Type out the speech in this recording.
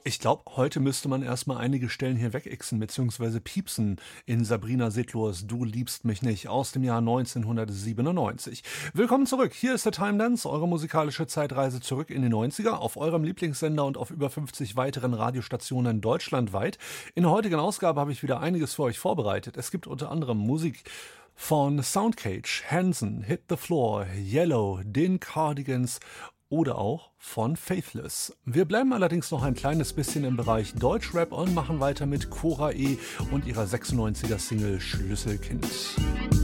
Ich glaube, heute müsste man erstmal einige Stellen hier wegixen bzw. piepsen in Sabrina Setlurs „Du liebst mich nicht" aus dem Jahr 1997. Willkommen zurück. Hier ist der Time Dance, eure musikalische Zeitreise zurück in die 90er auf eurem Lieblingssender und auf über 50 weiteren Radiostationen deutschlandweit. In der heutigen Ausgabe habe ich wieder einiges für euch vorbereitet. Es gibt unter anderem Musik von Soundcage, Hanson, Hit the Floor, Yellow, den Cardigans oder auch von Faithless. Wir bleiben allerdings noch ein kleines bisschen im Bereich Deutschrap und machen weiter mit Cora E. und ihrer 96er Single Schlüsselkind.